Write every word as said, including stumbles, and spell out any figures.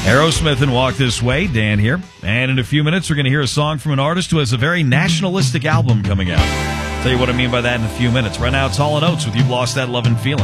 Aerosmith and Walk This Way. Dan here. And in a few minutes, we're going to hear a song from an artist who has a very nationalistic album coming out. Tell you what I mean by that in a few minutes. Right now, it's Hall and Oates with You've Lost That Lovin' Feeling.